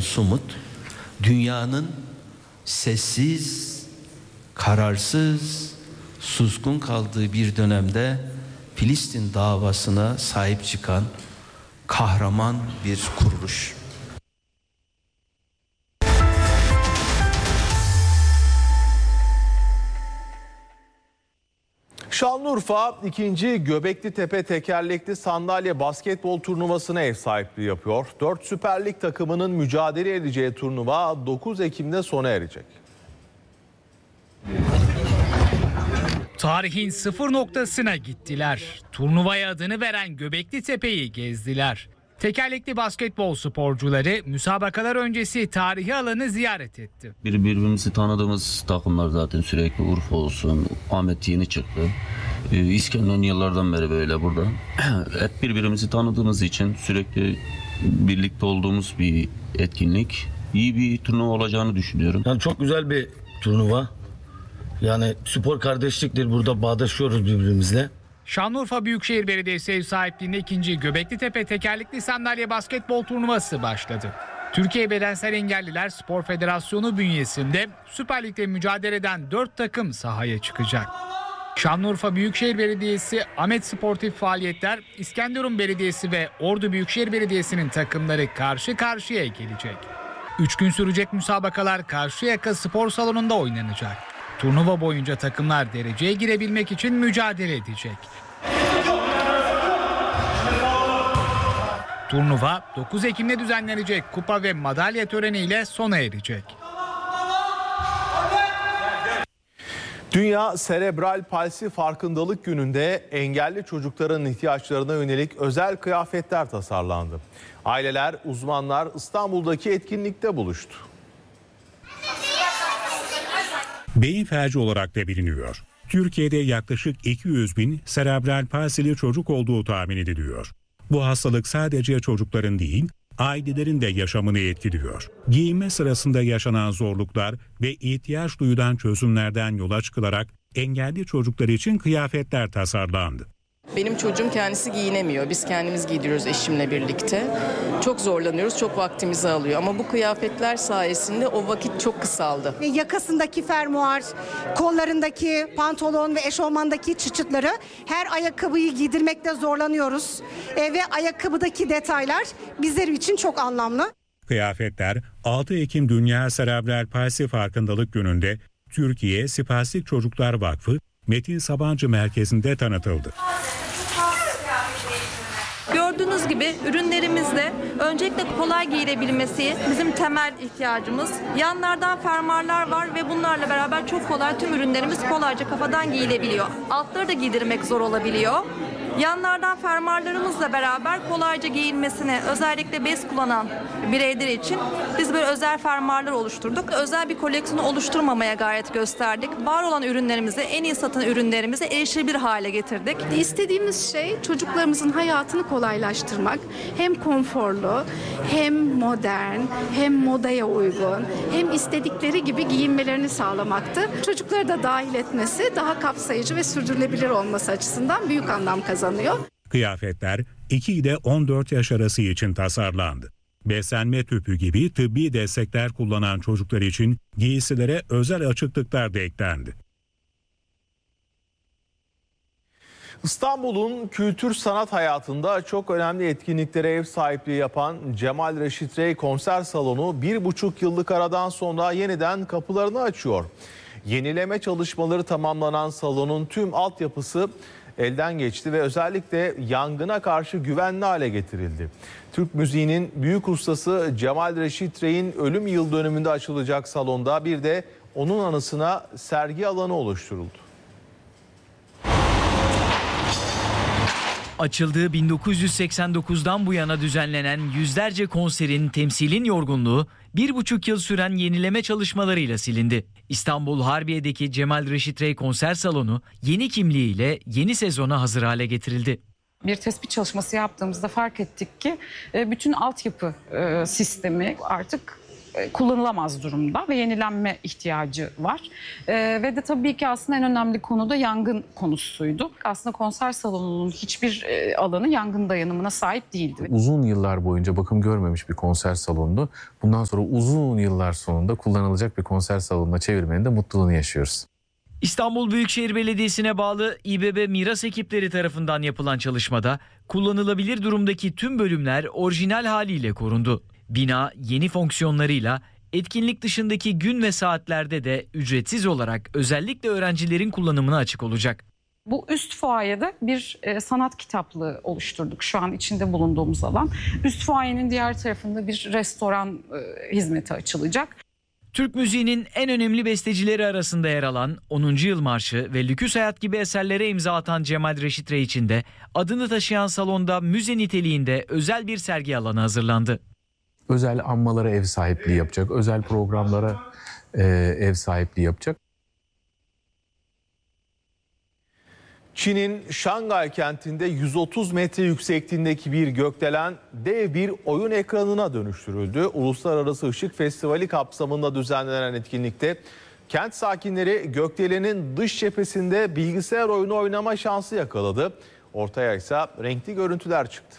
Sumut, dünyanın sessiz, kararsız, suskun kaldığı bir dönemde Filistin davasına sahip çıkan kahraman bir kuruluş. Şanlıurfa 2. Göbeklitepe tekerlekli sandalye basketbol turnuvasına ev sahipliği yapıyor. 4 Süper Lig takımının mücadele edeceği turnuva 9 Ekim'de sona erecek. Tarihin sıfır noktasına gittiler. Turnuvaya adını veren Göbeklitepe'yi gezdiler. Tekerlekli basketbol sporcuları müsabakalar öncesi tarihi alanı ziyaret etti. Birbirimizi tanıdığımız takımlar zaten sürekli, Urfa olsun, Ahmet yeni çıktı. İskenderun yıllardan beri böyle burada. Hep birbirimizi tanıdığımız için sürekli birlikte olduğumuz bir etkinlik. İyi bir turnuva olacağını düşünüyorum. Yani çok güzel bir turnuva. Yani spor kardeşliktir, burada bağdaşıyoruz birbirimizle. Şanlıurfa Büyükşehir Belediyesi ev sahipliğinde 2. Göbeklitepe tekerlekli sandalye basketbol turnuvası başladı. Türkiye Bedensel Engelliler Spor Federasyonu bünyesinde Süper Lig'de mücadele eden 4 takım sahaya çıkacak. Şanlıurfa Büyükşehir Belediyesi, Ahmet Sportif Faaliyetler, İskenderun Belediyesi ve Ordu Büyükşehir Belediyesi'nin takımları karşı karşıya gelecek. 3 gün sürecek müsabakalar Karşıyaka Spor Salonu'nda oynanacak. Turnuva boyunca takımlar dereceye girebilmek için mücadele edecek. Turnuva 9 Ekim'de düzenlenecek kupa ve madalya töreniyle sona erecek. Dünya Serebral Palsi Farkındalık Günü'nde engelli çocukların ihtiyaçlarına yönelik özel kıyafetler tasarlandı. Aileler, uzmanlar İstanbul'daki etkinlikte buluştu. Beyin felci olarak da biliniyor. Türkiye'de yaklaşık 200 bin serebral palsili çocuk olduğu tahmin ediliyor. Bu hastalık sadece çocukların değil, ailelerin de yaşamını etkiliyor. Giyinme sırasında yaşanan zorluklar ve ihtiyaç duyulan çözümlerden yola çıkılarak engelli çocuklar için kıyafetler tasarlandı. Benim çocuğum kendisi giyinemiyor. Biz kendimiz giydiriyoruz eşimle birlikte. Çok zorlanıyoruz, çok vaktimizi alıyor. Ama bu kıyafetler sayesinde o vakit çok kısaldı. Yakasındaki fermuar, kollarındaki pantolon ve eşofmandaki çıçıtları, her ayakkabıyı giydirmekte zorlanıyoruz. Ve ayakkabıdaki detaylar bizler için çok anlamlı. Kıyafetler 6 Ekim Dünya Serebral Palsi Farkındalık Günü'nde Türkiye Spastik Çocuklar Vakfı Metin Sabancı Merkezi'nde tanıtıldı. Gördüğünüz gibi ürünlerimizde öncelikle kolay giyilebilmesi bizim temel ihtiyacımız. Yanlardan fermuarlar var ve bunlarla beraber çok kolay tüm ürünlerimiz kolayca kafadan giyilebiliyor. Altları da giydirmek zor olabiliyor. Yanlardan fermuarlarımızla beraber kolayca giyilmesine özellikle bez kullanan bireyler için biz böyle özel fermuarlar oluşturduk. Özel bir koleksiyonu oluşturmamaya gayret gösterdik. Var olan ürünlerimizi, en iyi satan ürünlerimizi erişilebilir hale getirdik. İstediğimiz şey çocuklarımızın hayatını kolaylaştırmak. Hem konforlu, hem modern, hem modaya uygun, hem istedikleri gibi giyinmelerini sağlamaktı. Çocukları da dahil etmesi daha kapsayıcı ve sürdürülebilir olması açısından büyük anlam kazanıyor. Kıyafetler 2 ile 14 yaş arası için tasarlandı. Beslenme tüpü gibi tıbbi destekler kullanan çocuklar için giysilere özel açıklıklar da eklendi. İstanbul'un kültür sanat hayatında çok önemli etkinliklere ev sahipliği yapan Cemal Reşit Rey Konser Salonu 1,5 yıllık aradan sonra yeniden kapılarını açıyor. Yenileme çalışmaları tamamlanan salonun tüm altyapısı elden geçti ve özellikle yangına karşı güvenli hale getirildi. Türk müziğinin büyük ustası Cemal Reşit Rey'in ölüm yıl dönümünde açılacak salonda bir de onun anısına sergi alanı oluşturuldu. Açıldığı 1989'dan bu yana düzenlenen yüzlerce konserin, temsilin yorgunluğu 1,5 yıl süren yenileme çalışmalarıyla silindi. İstanbul Harbiye'deki Cemal Reşit Rey Konser Salonu yeni kimliğiyle yeni sezona hazır hale getirildi. Bir tespit çalışması yaptığımızda fark ettik ki bütün altyapı sistemi artık kullanılamaz durumda ve yenilenme ihtiyacı var. Ve de tabii ki aslında en önemli konu da yangın konusuydu. Aslında konser salonunun hiçbir alanı yangın dayanımına sahip değildi. Uzun yıllar boyunca bakım görmemiş bir konser salonunu bundan sonra uzun yıllar sonunda kullanılacak bir konser salonuna çevirmenin de mutluluğunu yaşıyoruz. İstanbul Büyükşehir Belediyesi'ne bağlı İBB Miras ekipleri tarafından yapılan çalışmada kullanılabilir durumdaki tüm bölümler orijinal haliyle korundu. Bina yeni fonksiyonlarıyla etkinlik dışındaki gün ve saatlerde de ücretsiz olarak özellikle öğrencilerin kullanımına açık olacak. Bu üst fuayede bir sanat kitaplığı oluşturduk şu an içinde bulunduğumuz alan. Üst fuayenin diğer tarafında bir restoran hizmeti açılacak. Türk müziğinin en önemli bestecileri arasında yer alan 10. Yıl Marşı ve Lüküs Hayat gibi eserlere imza atan Cemal Reşit Rey için de adını taşıyan salonda müze niteliğinde özel bir sergi alanı hazırlandı. Özel anmalara ev sahipliği yapacak, özel programlara ev sahipliği yapacak. Çin'in Şangay kentinde 130 metre yüksekliğindeki bir gökdelen dev bir oyun ekranına dönüştürüldü. Uluslararası Işık Festivali kapsamında düzenlenen etkinlikte kent sakinleri gökdelenin dış cephesinde bilgisayar oyunu oynama şansı yakaladı. Ortaya ise renkli görüntüler çıktı.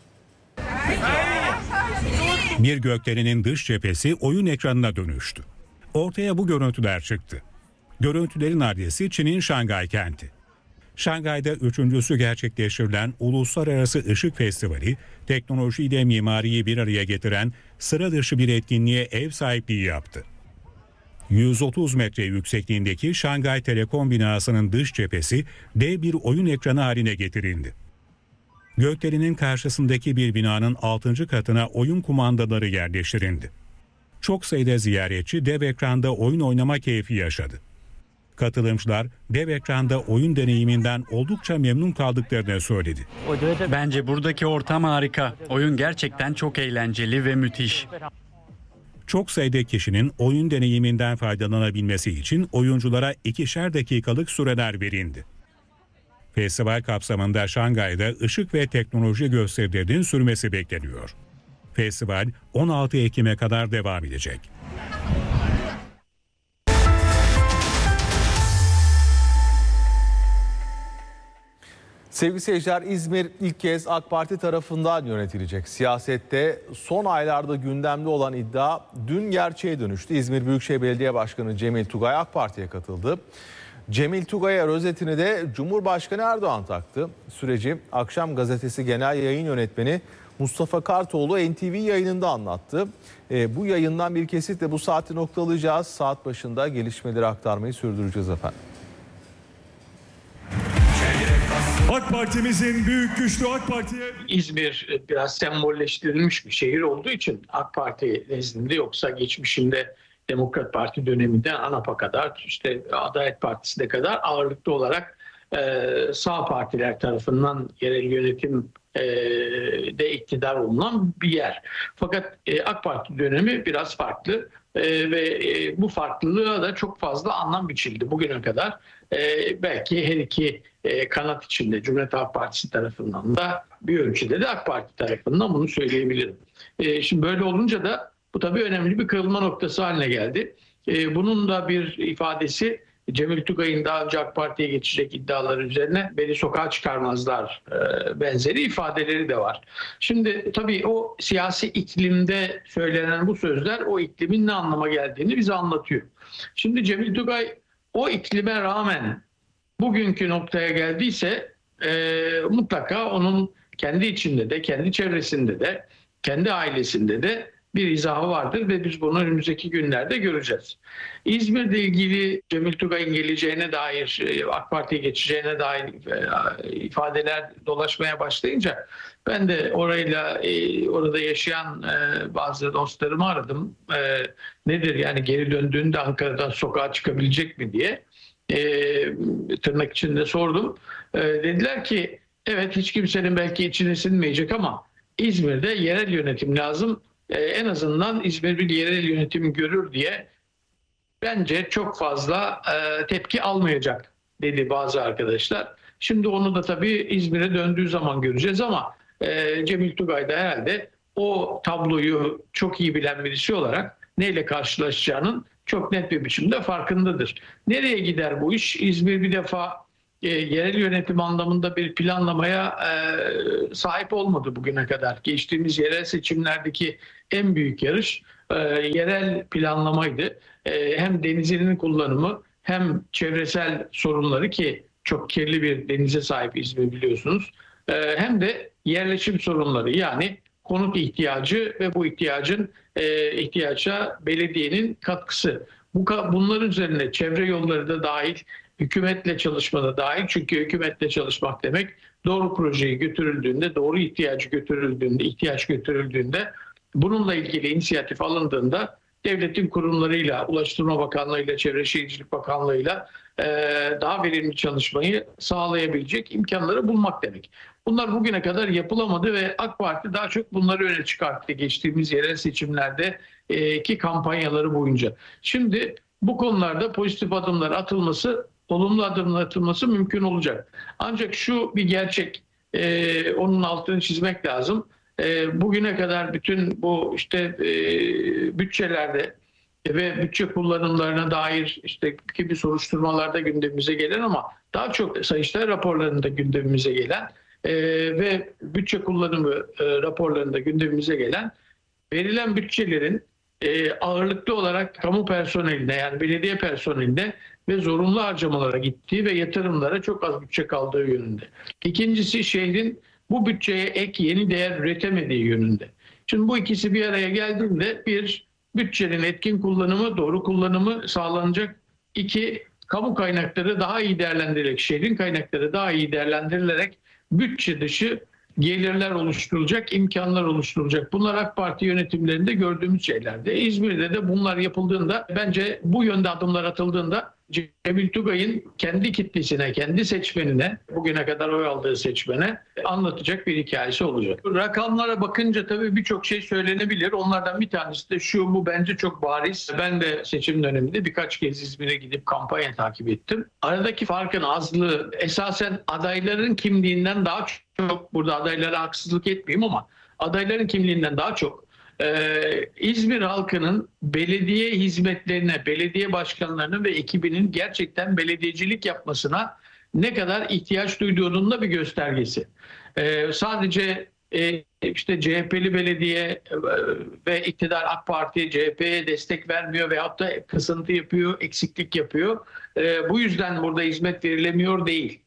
Bir gökdelenin dış cephesi oyun ekranına dönüştü. Ortaya bu görüntüler çıktı. Görüntülerin adresi Çin'in Şangay kenti. Şangay'da üçüncüsü gerçekleştirilen Uluslararası Işık Festivali, teknolojiyle mimariyi bir araya getiren sıra dışı bir etkinliğe ev sahipliği yaptı. 130 metre yüksekliğindeki Şangay Telekom binasının dış cephesi dev bir oyun ekranı haline getirildi. Gökdelenin karşısındaki bir binanın 6. katına oyun kumandaları yerleştirildi. Çok sayıda ziyaretçi dev ekranda oyun oynama keyfi yaşadı. Katılımcılar dev ekranda oyun deneyiminden oldukça memnun kaldıklarını söyledi. Bence buradaki ortam harika. Oyun gerçekten çok eğlenceli ve müthiş. Çok sayıda kişinin oyun deneyiminden faydalanabilmesi için oyunculara 2'şer dakikalık süreler verildi. Festival kapsamında Şangay'da ışık ve teknoloji gösterilerinin sürmesi bekleniyor. Festival 16 Ekim'e kadar devam edecek. Sevgili seyirciler, İzmir ilk kez AK Parti tarafından yönetilecek. Siyasette son aylarda gündemde olan iddia dün gerçeğe dönüştü. İzmir Büyükşehir Belediye Başkanı Cemil Tugay AK Parti'ye katıldı. Cemil Tugay'a rozetini de Cumhurbaşkanı Erdoğan taktı. Süreci Akşam Gazetesi Genel Yayın Yönetmeni Mustafa Kartoğlu NTV yayınında anlattı. Bu yayından bir kesitle bu saati noktalayacağız. Saat başında gelişmeleri aktarmayı sürdüreceğiz efendim. AK Parti'mizin büyük güçlü AK Parti'ye... İzmir biraz sembolleştirilmiş bir şehir olduğu için AK Parti nezdinde, yoksa geçmişinde Demokrat Parti döneminde ANAP'a kadar, işte Adalet Partisi'ne kadar ağırlıklı olarak sağ partiler tarafından yerel yönetim de iktidar olunan bir yer. Fakat AK Parti dönemi biraz farklı ve bu farklılığa da çok fazla anlam biçildi bugüne kadar. Belki her iki kanat içinde Cumhuriyet Halk Partisi tarafından da bir ölçüde de AK Parti tarafından bunu söyleyebilirim. Şimdi böyle olunca da bu tabii önemli bir kırılma noktası haline geldi. Bunun da bir ifadesi Cemil Tugay'ın daha önce AK Parti'ye geçecek iddiaları üzerine beni sokağa çıkarmazlar benzeri ifadeleri de var. Şimdi tabii o siyasi iklimde söylenen bu sözler o iklimin ne anlama geldiğini bize anlatıyor. Şimdi Cemil Tugay o iklime rağmen bugünkü noktaya geldiyse mutlaka onun kendi içinde de, kendi çevresinde de, kendi ailesinde de bir izahı vardır ve biz bunu önümüzdeki günlerde göreceğiz. İzmir'le ilgili Cemil Tugay'ın geleceğine dair, AK Parti'ye geçeceğine dair ifadeler dolaşmaya başlayınca ben de orada yaşayan bazı dostlarımı aradım. Nedir yani, geri döndüğünde Ankara'dan sokağa çıkabilecek mi diye tırnak içinde sordum. Dediler ki evet, hiç kimsenin belki içine sinmeyecek ama İzmir'de yerel yönetim lazım. En azından İzmir bir yerel yönetim görür diye bence çok fazla tepki almayacak dedi bazı arkadaşlar. Şimdi onu da tabii İzmir'e döndüğü zaman göreceğiz ama Cemil Tugay da herhalde o tabloyu çok iyi bilen birisi olarak neyle karşılaşacağının çok net bir biçimde farkındadır. Nereye gider bu iş? İzmir bir defa yerel yönetim anlamında bir planlamaya sahip olmadı bugüne kadar. Geçtiğimiz yerel seçimlerdeki en büyük yarış yerel planlamaydı. Hem denizinin kullanımı hem çevresel sorunları, ki çok kirli bir denize sahip İzmir biliyorsunuz, hem de yerleşim sorunları, yani konut ihtiyacı ve bu ihtiyaca belediyenin katkısı. Bunların üzerine çevre yolları da dahil, hükümetle çalışma da dahil. Çünkü hükümetle çalışmak demek doğru projeyi götürüldüğünde, doğru ihtiyaç götürüldüğünde, bununla ilgili inisiyatif alındığında devletin kurumlarıyla, Ulaştırma Bakanlığı'yla, Çevre Şehircilik Bakanlığı'yla daha verimli çalışmayı sağlayabilecek imkanları bulmak demek. Bunlar bugüne kadar yapılamadı ve AK Parti daha çok bunları öne çıkarttı geçtiğimiz yerel seçimlerde ki kampanyaları boyunca. Şimdi bu konularda pozitif adımlar atılması, olumlu adımlar atılması mümkün olacak. Ancak şu bir gerçek, onun altını çizmek lazım. Bugüne kadar bütün bu bütçelerde ve bütçe kullanımlarına dair kimi soruşturmalarda gündemimize gelen, ama daha çok Sayıştay raporlarında gündemimize gelen ve bütçe kullanımı raporlarında gündemimize gelen verilen bütçelerin ağırlıklı olarak kamu personeline, yani belediye personeline ve zorunlu harcamalara gittiği ve yatırımlara çok az bütçe kaldığı yönünde. İkincisi, şehrin bu bütçeye ek yeni değer üretemediği yönünde. Şimdi bu ikisi bir araya geldiğinde bir, bütçenin etkin kullanımı, doğru kullanımı sağlanacak. İki, kamu kaynakları daha iyi değerlendirilerek, şehrin kaynakları daha iyi değerlendirilerek bütçe dışı gelirler oluşturulacak, imkanlar oluşturulacak. Bunlar AK Parti yönetimlerinde gördüğümüz şeylerdi. İzmir'de de bunlar yapıldığında, bence bu yönde adımlar atıldığında Cemil Tugay'ın kendi kitlesine, kendi seçmenine, bugüne kadar oy aldığı seçmene anlatacak bir hikayesi olacak. Rakamlara bakınca tabii birçok şey söylenebilir. Onlardan bir tanesi de şu, bu bence çok bariz. Ben de seçim döneminde birkaç kez İzmir'e gidip kampanya takip ettim. Aradaki farkın azlığı esasen adayların kimliğinden daha çok, burada adaylara haksızlık etmeyeyim ama adayların kimliğinden daha çok İzmir halkının belediye hizmetlerine, belediye başkanlarının ve ekibinin gerçekten belediyecilik yapmasına ne kadar ihtiyaç duyduğunun da bir göstergesi. Sadece CHP'li belediye ve iktidar AK Parti CHP'ye destek vermiyor veyahut da kısıntı yapıyor, eksiklik yapıyor. Bu yüzden burada hizmet verilemiyor değil.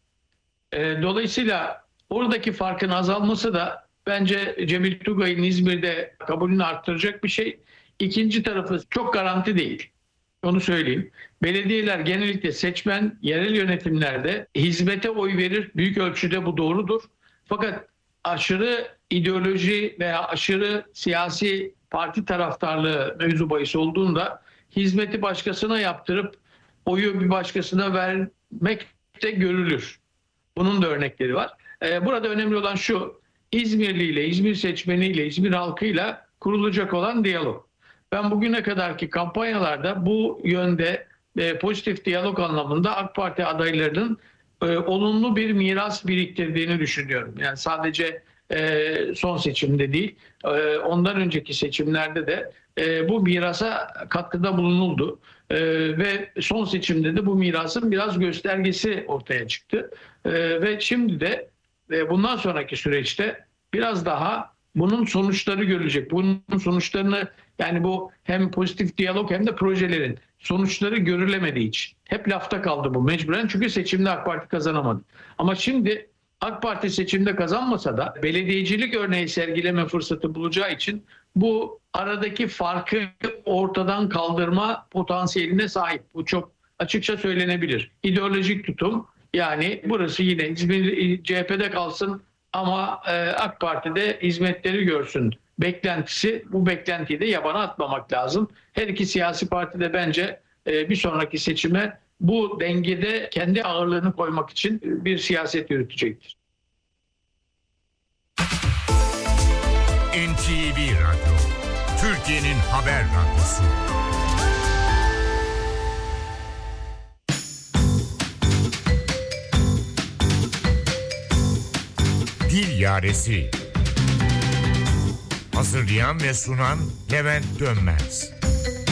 Dolayısıyla oradaki farkın azalması da bence Cemil Tugay'ın İzmir'de kabulünü arttıracak bir şey. İkinci tarafı çok garanti değil. Onu söyleyeyim. Belediyeler genellikle seçmen, yerel yönetimlerde hizmete oy verir. Büyük ölçüde bu doğrudur. Fakat aşırı ideoloji veya aşırı siyasi parti taraftarlığı mevzu bahis olduğunda hizmeti başkasına yaptırıp oyu bir başkasına vermek de görülür. Bunun da örnekleri var. Burada önemli olan şu: İzmirli ile, İzmir seçmeniyle, İzmir halkıyla kurulacak olan diyalog. Ben bugüne kadarki kampanyalarda bu yönde pozitif diyalog anlamında AK Parti adaylarının olumlu bir miras biriktirdiğini düşünüyorum. Yani sadece son seçimde değil, ondan önceki seçimlerde de bu mirasa katkıda bulunuldu. Ve son seçimde de bu mirasın biraz göstergesi ortaya çıktı. Ve şimdi de bundan sonraki süreçte biraz daha bunun sonuçları görülecek. Bunun sonuçlarını, yani bu hem pozitif diyalog hem de projelerin sonuçları görülemediği için hep lafta kaldı bu mecburen, çünkü seçimde AK Parti kazanamadı. Ama şimdi AK Parti seçimde kazanmasa da belediyecilik örneği sergileme fırsatı bulacağı için bu aradaki farkı ortadan kaldırma potansiyeline sahip. Bu çok açıkça söylenebilir. İdeolojik tutum, yani burası yine İzmir CHP'de kalsın ama AK Parti'de hizmetleri görsün beklentisi, bu beklentiyi de yabana atmamak lazım. Her iki siyasi parti de bence bir sonraki seçime bu dengede kendi ağırlığını koymak için bir siyaset yürütecektir. NTV Radyo, Türkiye'nin haber radyosu. Dil Yaresi. Hazırlayan ve sunan Levent Dönmez.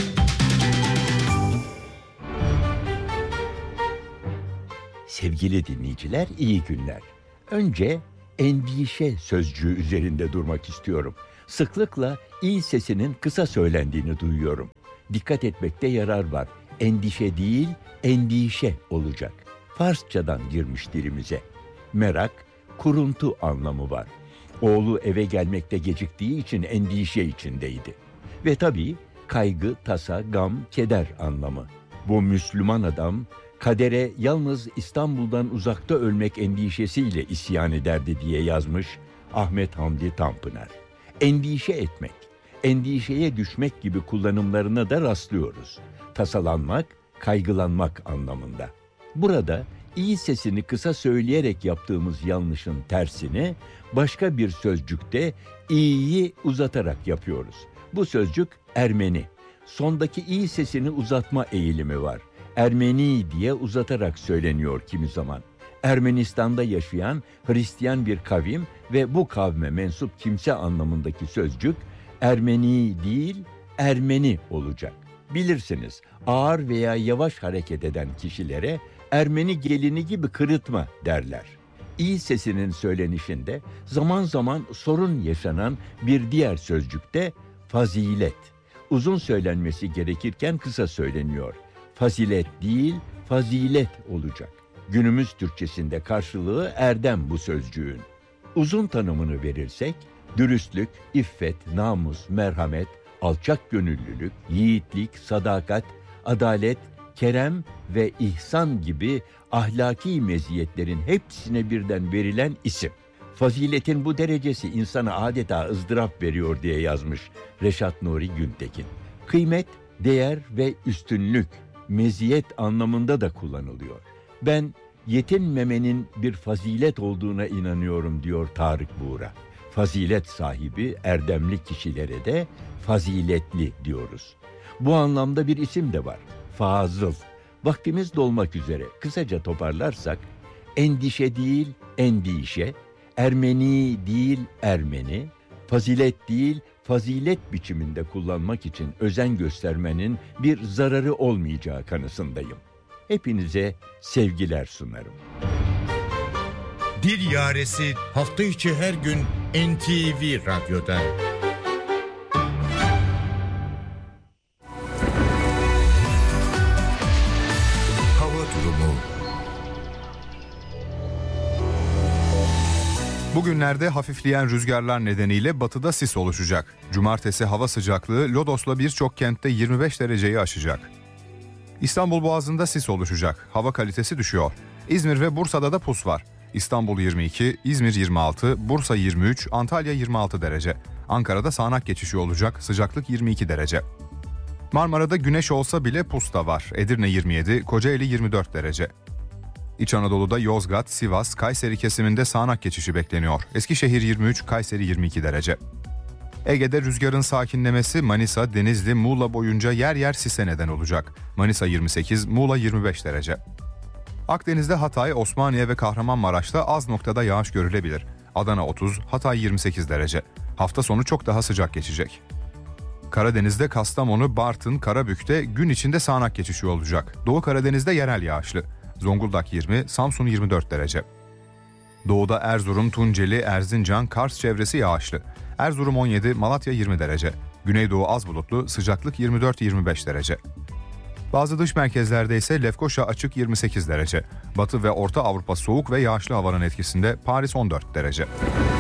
Sevgili dinleyiciler, iyi günler. Önce endişe sözcüğü üzerinde durmak istiyorum. Sıklıkla i sesinin kısa söylendiğini duyuyorum. Dikkat etmekte yarar var. Endişe değil, endişe olacak. Farsçadan girmiş dilimize. Merak, kuruntu anlamı var. Oğlu eve gelmekte geciktiği için endişe içindeydi. Ve tabii kaygı, tasa, gam, keder anlamı. Bu Müslüman adam kadere yalnız İstanbul'dan uzakta ölmek endişesiyle isyan ederdi diye yazmış Ahmet Hamdi Tanpınar. Endişe etmek, endişeye düşmek gibi kullanımlarına da rastlıyoruz. Tasalanmak, kaygılanmak anlamında. Burada i sesini kısa söyleyerek yaptığımız yanlışın tersini başka bir sözcükte i'yi uzatarak yapıyoruz. Bu sözcük Ermeni. Sondaki i sesini uzatma eğilimi var. Ermeni diye uzatarak söyleniyor kimi zaman. Ermenistan'da yaşayan Hristiyan bir kavim ve bu kavme mensup kimse anlamındaki sözcük Ermeni değil, Ermeni olacak. Bilirsiniz, ağır veya yavaş hareket eden kişilere Ermeni gelini gibi kırıtma derler. İ sesinin söylenişinde zaman zaman sorun yaşanan bir diğer sözcükte fazilet. Uzun söylenmesi gerekirken kısa söyleniyor. Fazilet değil, fazilet olacak. Günümüz Türkçesinde karşılığı erdem bu sözcüğün. Uzun tanımını verirsek, dürüstlük, iffet, namus, merhamet, alçak gönüllülük, yiğitlik, sadakat, adalet, kerem ve ihsan gibi ahlaki meziyetlerin hepsine birden verilen isim. Faziletin bu derecesi insana adeta ızdırap veriyor diye yazmış Reşat Nuri Güntekin. Kıymet, değer ve üstünlük, meziyet anlamında da kullanılıyor. Ben yetinmemenin bir fazilet olduğuna inanıyorum diyor Tarık Buğra. Fazilet sahibi erdemli kişilere de faziletli diyoruz. Bu anlamda bir isim de var. Fazıl. Vaktimiz dolmak üzere. Kısaca toparlarsak, endişe değil endişe, Ermeni değil Ermeni, fazilet değil fazilet biçiminde kullanmak için özen göstermenin bir zararı olmayacağı kanısındayım. Hepinize sevgiler sunarım. Dil Yaresi hafta içi her gün NTV Radyo'da. Hava durumu. Bugünlerde hafifleyen rüzgarlar nedeniyle batıda sis oluşacak. Cumartesi hava sıcaklığı Lodos'la birçok kentte 25 dereceyi aşacak. İstanbul Boğazı'nda sis oluşacak. Hava kalitesi düşüyor. İzmir ve Bursa'da da pus var. İstanbul 22, İzmir 26, Bursa 23, Antalya 26 derece. Ankara'da sağanak geçişi olacak. Sıcaklık 22 derece. Marmara'da güneş olsa bile pus da var. Edirne 27, Kocaeli 24 derece. İç Anadolu'da Yozgat, Sivas, Kayseri kesiminde sağanak geçişi bekleniyor. Eskişehir 23, Kayseri 22 derece. Ege'de rüzgarın sakinlemesi Manisa, Denizli, Muğla boyunca yer yer sise neden olacak. Manisa 28, Muğla 25 derece. Akdeniz'de Hatay, Osmaniye ve Kahramanmaraş'ta az noktada yağış görülebilir. Adana 30, Hatay 28 derece. Hafta sonu çok daha sıcak geçecek. Karadeniz'de Kastamonu, Bartın, Karabük'te gün içinde sağanak geçişi olacak. Doğu Karadeniz'de yerel yağışlı. Zonguldak 20, Samsun 24 derece. Doğuda Erzurum, Tunceli, Erzincan, Kars çevresi yağışlı. Erzurum 17, Malatya 20 derece. Güneydoğu az bulutlu, sıcaklık 24-25 derece. Bazı dış merkezlerde ise Lefkoşa açık 28 derece. Batı ve Orta Avrupa soğuk ve yağışlı havanın etkisinde Paris 14 derece.